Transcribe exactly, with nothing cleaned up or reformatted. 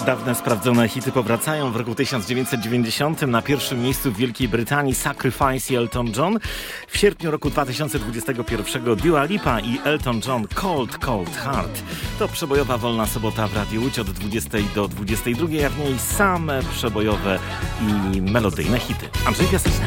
Dawne, sprawdzone hity powracają. W roku tysiąc dziewięćset dziewięćdziesiątym na pierwszym miejscu w Wielkiej Brytanii Sacrifice i Elton John. W sierpniu roku dwa tysiące dwudziestego pierwszego Dua Lipa i Elton John Cold Cold Heart. To przebojowa Wolna Sobota w Radiu Łódź od dwudziestej do dwudziestej drugiej, a w niej same przebojowe i melodyjne hity. Andrzej Piaseczny.